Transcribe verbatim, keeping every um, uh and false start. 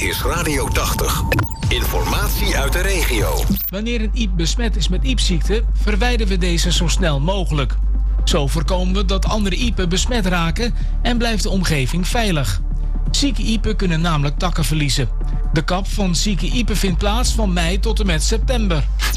is Radio tachtig. Informatie uit de regio. Wanneer een iep besmet is met iepziekte, verwijderen we deze zo snel mogelijk. Zo voorkomen we dat andere iepen besmet raken en blijft de omgeving veilig. Zieke iepen kunnen namelijk takken verliezen. De kap van zieke iepen vindt plaats van mei tot en met september.